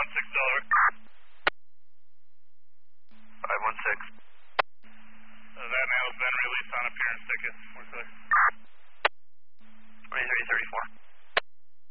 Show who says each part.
Speaker 1: 516, over.
Speaker 2: 516.
Speaker 1: That male's been released on appearance ticket. 1 sec.